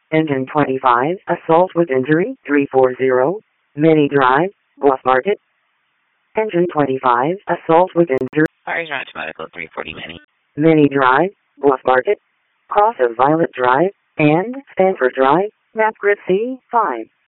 Engine 25, assault with injury, 340, Mini Drive, Bluff Market. Engine 25, assault with injury. Horizontal Medical 340 Mini. Mini Drive, Bluff Market. Cross of Violet Drive, and Stanford Drive, Map Grid C5.